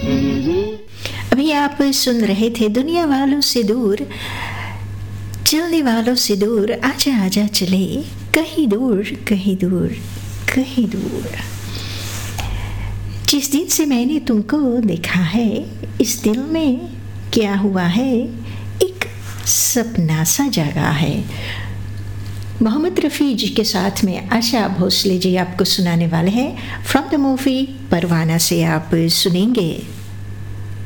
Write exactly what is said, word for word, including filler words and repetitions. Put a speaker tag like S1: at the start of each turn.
S1: अभी आप सुन रहे थे दुनिया वालों से दूर, चलने वालों से दूर, आजा आजा चले कहीं दूर कहीं दूर कहीं दूर। जिस दिन से मैंने तुमको देखा है, इस दिल में क्या हुआ है, एक सपना सा जगा है। मोहम्मद रफ़ी जी के साथ में आशा भोसले जी आपको सुनाने वाले हैं। फ्रॉम द मूवी परवाना से आप सुनेंगे।